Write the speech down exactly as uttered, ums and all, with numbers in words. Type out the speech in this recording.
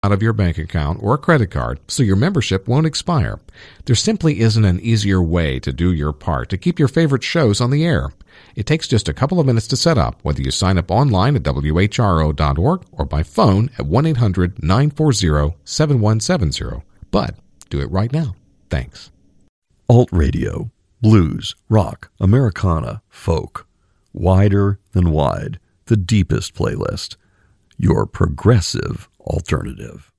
out of your bank account or credit card so your membership won't expire. There simply isn't an easier way to do your part to keep your favorite shows on the air. It takes just a couple of minutes to set up, whether you sign up online at W H R O dot org or by phone at one eight hundred nine four zero seven one seven zero. But do it right now. Thanks. Alt Radio. Blues, rock, Americana, folk. Wider than wide. The deepest playlist. Your progressive alternative.